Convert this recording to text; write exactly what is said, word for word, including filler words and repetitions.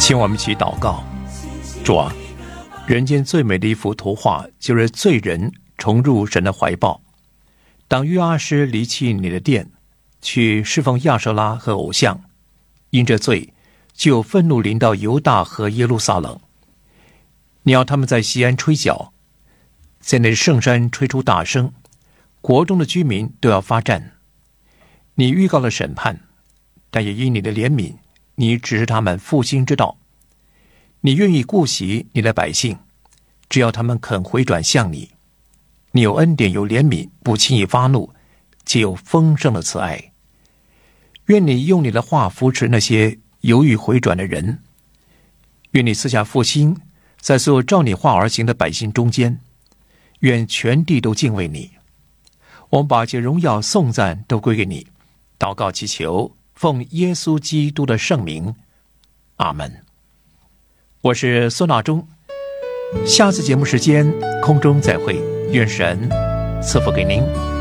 请我们一起祷告。主啊，人间最美的一幅图画就是罪人重入神的怀抱。当约阿施离弃你的殿，去侍奉亚舍拉和偶像，因这罪就有愤怒临到犹大和耶路撒冷。你要他们在西安吹角，在那圣山吹出大声，国中的居民都要发战。你预告了审判，但也因你的怜悯，你指示他们复兴之道。你愿意顾惜你的百姓，只要他们肯回转向你。你有恩典，有怜悯，不轻易发怒，且有丰盛的慈爱。愿你用你的话扶持那些犹豫回转的人。愿你赐下复兴，在所有照你话而行的百姓中间。愿全地都敬畏你。我们把这荣耀颂赞都归给你。祷告祈求，奉耶稣基督的圣名，阿们。我是孙纳忠，下次节目时间空中再会，愿神赐福给您。